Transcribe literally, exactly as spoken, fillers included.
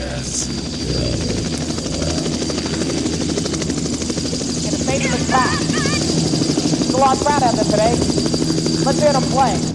In a stadium is packed. There's a lot of crowd out there today. Let's hear them play.